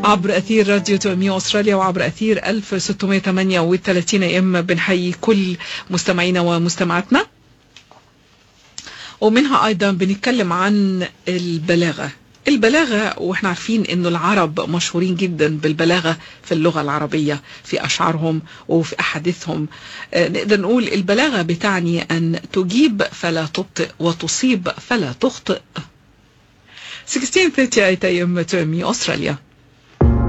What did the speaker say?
عبر أثير راديو توأمية أستراليا وعبر أثير 1638 AM. بنحيي كل مستمعينا ومستمعاتنا، ومنها أيضا بنتكلم عن البلاغة، واحنا عارفين انه العرب مشهورين جدا بالبلاغة في اللغة العربية في أشعارهم وفي أحاديثهم. نقدر نقول البلاغة بتعني أن تجيب فلا تبطئ وتصيب فلا تخطئ. 1638 AM توأمية أستراليا.